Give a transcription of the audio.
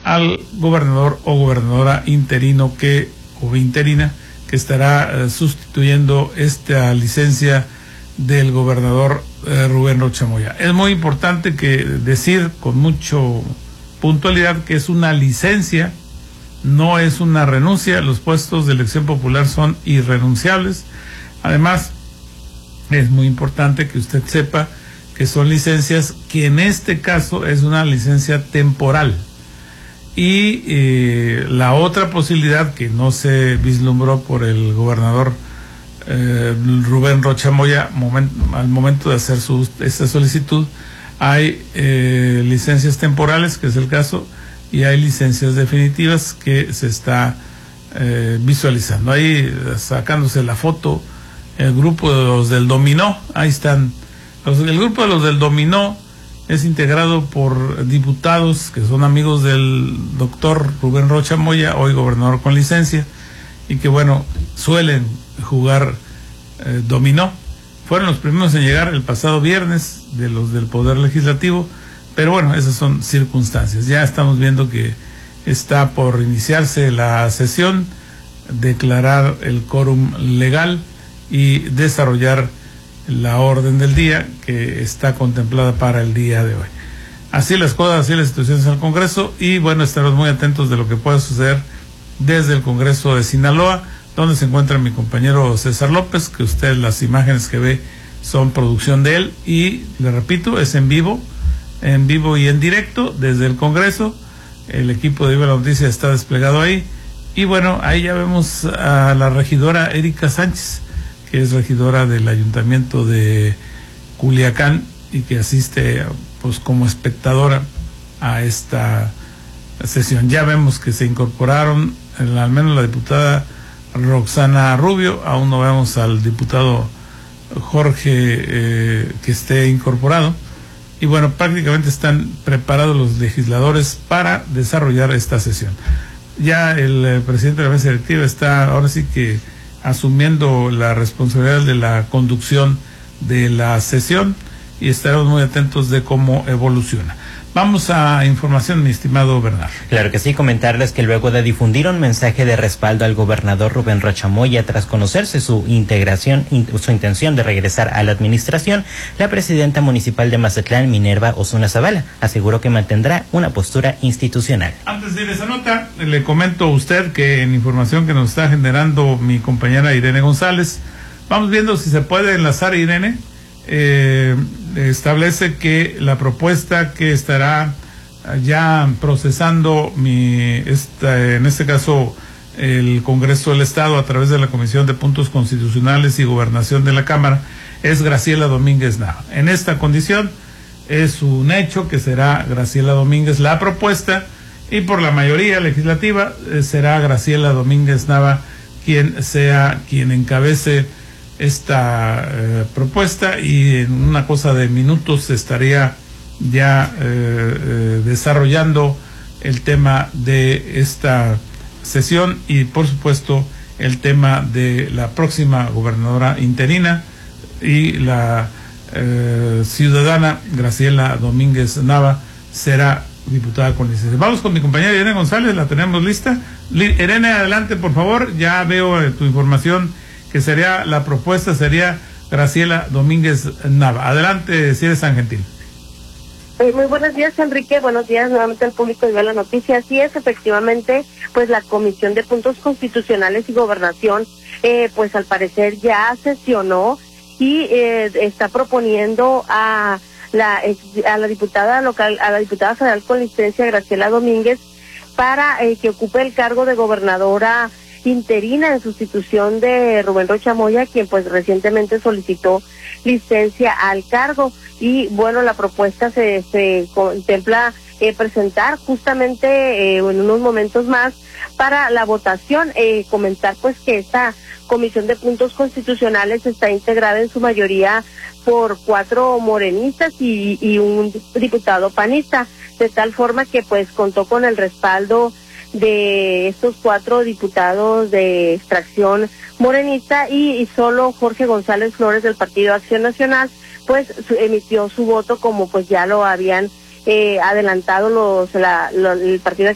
al gobernador o gobernadora interino o interina que estará sustituyendo esta licencia del gobernador Rubén Rocha Moya. Es muy importante decir con mucha puntualidad que es una licencia, no es una renuncia. Los puestos de elección popular son irrenunciables. Además, es muy importante que usted sepa que son licencias que en este caso es una licencia temporal. Y la otra posibilidad que no se vislumbró por el gobernador Rubén Rocha Moya al momento de hacer esta solicitud, hay licencias temporales, que es el caso, y hay licencias definitivas que se está visualizando. Ahí sacándose la foto, el grupo de los del Dominó, ahí están. El grupo de los del Dominó es integrado por diputados que son amigos del doctor Rubén Rocha Moya, hoy gobernador con licencia, y que bueno, suelen jugar dominó. Fueron los primeros en llegar el pasado viernes de los del Poder Legislativo, pero bueno, esas son circunstancias. Ya estamos viendo que está por iniciarse la sesión, declarar el quórum legal y desarrollar la orden del día que está contemplada para el día de hoy. Así las cosas, así las situaciones en el Congreso, y bueno, estaremos muy atentos de lo que pueda suceder desde el Congreso de Sinaloa, donde se encuentra mi compañero César López, que usted las imágenes que ve son producción de él, y le repito, es en vivo y en directo desde el Congreso. El equipo de Viva la Noticia está desplegado ahí, y bueno, ahí ya vemos a la regidora Erika Sánchez, que es regidora del Ayuntamiento de Culiacán y que asiste pues como espectadora a esta sesión. Ya vemos que se incorporaron, al menos la diputada Roxana Rubio, aún no vemos al diputado Jorge que esté incorporado, y bueno, prácticamente están preparados los legisladores para desarrollar esta sesión. Ya el presidente de la mesa directiva está ahora sí que asumiendo la responsabilidad de la conducción de la sesión, y estaremos muy atentos de cómo evoluciona. Vamos a información, mi estimado Bernardo. Claro que sí, comentarles que luego de difundir un mensaje de respaldo al gobernador Rubén Rocha Moya tras conocerse su intención de regresar a la administración, la presidenta municipal de Mazatlán, Minerva Osuna Zavala, aseguró que mantendrá una postura institucional. Antes de ir a esa nota, le comento a usted que en información que nos está generando mi compañera Irene González, vamos viendo si se puede enlazar, Irene. Establece que la propuesta que estará ya procesando en este caso el Congreso del Estado a través de la Comisión de Puntos Constitucionales y Gobernación de la Cámara es Graciela Domínguez Nava. En esta condición es un hecho que será Graciela Domínguez la propuesta, y por la mayoría legislativa será Graciela Domínguez Nava quien encabece esta propuesta, y en una cosa de minutos se estaría ya desarrollando el tema de esta sesión, y por supuesto el tema de la próxima gobernadora interina y la ciudadana Graciela Domínguez Nava será diputada con licencia. Vamos con mi compañera Irene González, la tenemos lista. Irene, adelante por favor, ya veo tu información que la propuesta sería Graciela Domínguez Nava. Adelante, si eres tan gentil. Muy buenos días, Enrique. Buenos días nuevamente al público de Viva la Noticia. Así es, efectivamente, pues la Comisión de Puntos Constitucionales y Gobernación, pues al parecer ya sesionó y está proponiendo a la diputada local, a la diputada federal con licencia Graciela Domínguez, para que ocupe el cargo de gobernadora interina en sustitución de Rubén Rocha Moya, quien pues recientemente solicitó licencia al cargo. Y bueno, la propuesta se contempla presentar justamente en unos momentos más para la votación. Comentar pues que esta Comisión de Puntos Constitucionales está integrada en su mayoría por 4 morenistas y un diputado panista, de tal forma que pues contó con el respaldo de estos 4 diputados de extracción morenista, y solo Jorge González Flores del Partido Acción Nacional pues emitió su voto, como pues ya lo habían adelantado el Partido